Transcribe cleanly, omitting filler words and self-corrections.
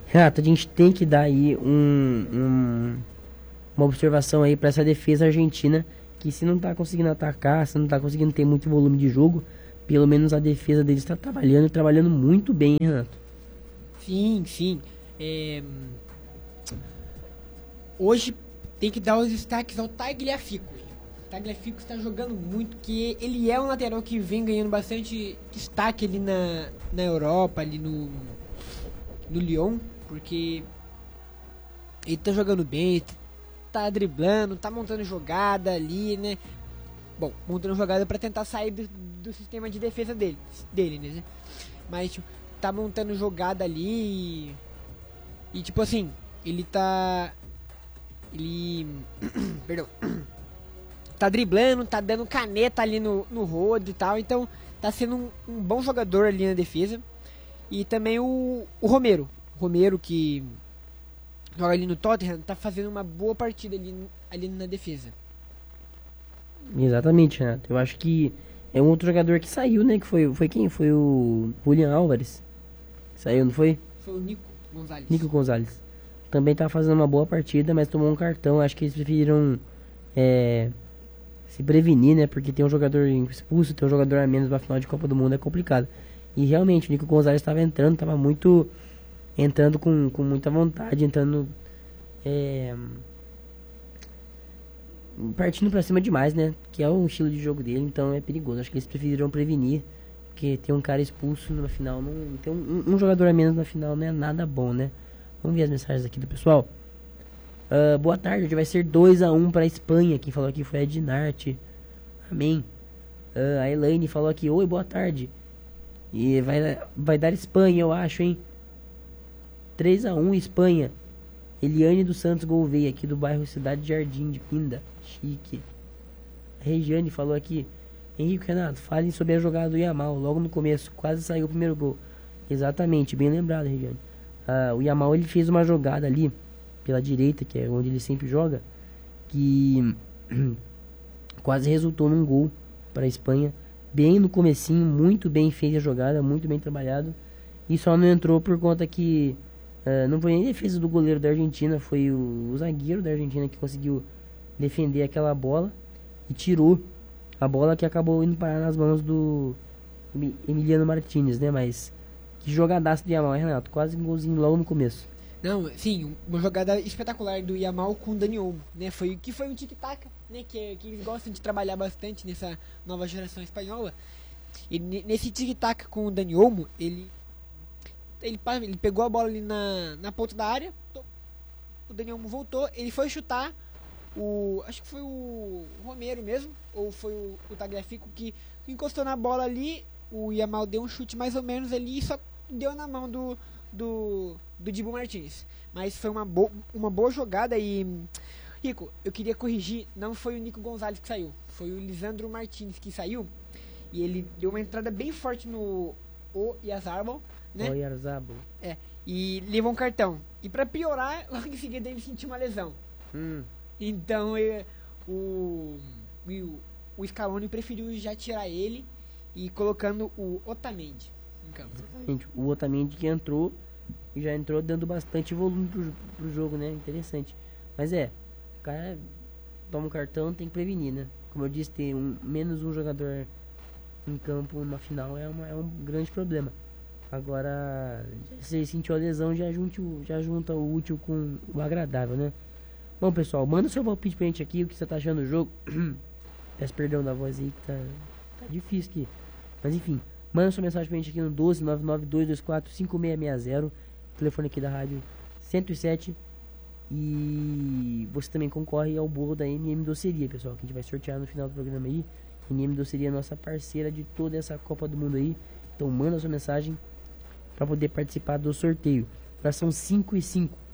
Renato, a gente tem que dar aí uma observação aí para essa defesa argentina, que se não tá conseguindo atacar, se não tá conseguindo ter muito volume de jogo, pelo menos a defesa deles está trabalhando, trabalhando muito bem, hein, Renato? Sim, sim. É, Hoje tem que dar os destaques ao Tagliafico. O Tagliafico está jogando muito, que ele é um lateral que vem ganhando bastante destaque ali na Europa, ali no Lyon, porque ele tá jogando bem, tá driblando, tá montando jogada ali, né? Bom, montando jogada para tentar sair do sistema de defesa dele, né? Mas tipo, tá montando jogada ali e tipo assim, ele tá perdão, tá driblando, tá dando caneta ali no rodo e tal, então tá sendo um bom jogador ali na defesa. E também o Romero que joga ali no Tottenham, tá fazendo uma boa partida ali na defesa. Exatamente, Renato. Eu acho que é um outro jogador que saiu, né? Que foi quem? Foi o Julian Álvares. Saiu, não foi? Foi o Nico Gonzalez. Nico Gonzalez. Também tá fazendo uma boa partida, mas tomou um cartão. Acho que eles preferiram se prevenir, né? Porque tem um jogador expulso, tem um jogador a menos pra final de Copa do Mundo, é complicado. E realmente, o Nico Gonzalez estava entrando, estava muito. Entrando com muita vontade, entrando. É, partindo pra cima demais, né? Que é o estilo de jogo dele, então é perigoso. Acho que eles preferiram prevenir, porque ter um cara expulso na final, não ter um jogador a menos na final não é nada bom, né? Vamos ver as mensagens aqui do pessoal. Boa tarde, hoje vai ser 2-1 para a Espanha. Quem falou aqui foi a Ednarte. Amém. A Elaine falou aqui, oi, boa tarde. E vai dar Espanha, eu acho, hein? 3-1 Espanha. Eliane dos Santos Gouveia, aqui do bairro Cidade Jardim de Pinda. Chique. A Regiane falou aqui, Henrique e Renato, falem sobre a jogada do Yamal. Logo no começo, quase saiu o primeiro gol. Exatamente, bem lembrado, Regiane. O Yamal, ele fez uma jogada ali pela direita, que é onde ele sempre joga, que quase resultou num gol para a Espanha. Bem no comecinho, muito bem fez a jogada, muito bem trabalhado. E só não entrou por conta que não foi nem defesa do goleiro da Argentina, foi o zagueiro da Argentina que conseguiu defender aquela bola e tirou a bola, que acabou indo parar nas mãos do Emiliano Martinez, né? Mas que jogadaço do Yamal, hein, Renato? Quase um golzinho logo no começo. Não, sim, uma jogada espetacular do Yamal com o Dani Olmo, né? Foi um tic-tac, né? Que eles gostam de trabalhar bastante nessa nova geração espanhola. E nesse tic-tac com o Dani Olmo, ele pegou a bola ali na ponta da área, o Dani Olmo voltou, ele foi chutar, acho que foi o Romero mesmo, ou foi o Tagliafico que encostou na bola ali, o Yamal deu um chute mais ou menos ali e só deu na mão do Dibu Martins. Mas foi uma boa jogada. E Rico, eu queria corrigir, não foi o Nico Gonzalez que saiu, foi o Lisandro Martins que saiu, e ele deu uma entrada bem forte no Oyarzabal, né? Oyarzabal. E levou um cartão. E pra piorar, logo em seguida ele sentiu uma lesão. Então o Scaloni preferiu já tirar ele e colocando o Otamendi em campo. Exatamente. O Otamendi que entrou e já entrou dando bastante volume pro jogo, né? Interessante. Mas o cara toma um cartão, tem que prevenir, né? Como eu disse, ter menos um jogador em campo numa final é um grande problema. Agora, se sentiu a lesão, já junta o útil com o agradável, né? Bom, pessoal, manda seu palpite pra gente aqui, o que você tá achando do jogo. Peço perdão da voz aí, que tá difícil aqui. Mas enfim, manda sua mensagem pra gente aqui no 12992245660, telefone aqui da rádio 107. E você também concorre ao bolo da MM Doceria, pessoal, que a gente vai sortear no final do programa aí. MM Doceria é nossa parceira de toda essa Copa do Mundo aí. Então manda sua mensagem para poder participar do sorteio. Agora são 5:05.